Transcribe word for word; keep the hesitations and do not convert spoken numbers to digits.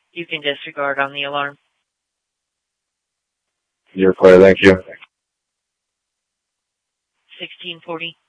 You can disregard on the alarm. You're clear, thank you. sixteen forty.